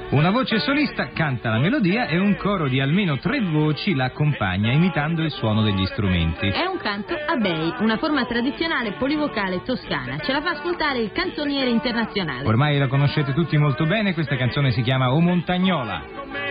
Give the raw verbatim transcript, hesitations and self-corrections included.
Una voce solista canta la melodia e un coro di almeno tre voci la accompagna imitando il suono degli strumenti. È un canto a bei, una forma tradizionale polivocale toscana. Ce la fa ascoltare il canzoniere internazionale. Ormai la conoscete tutti molto bene, questa canzone si chiama O Montagnola.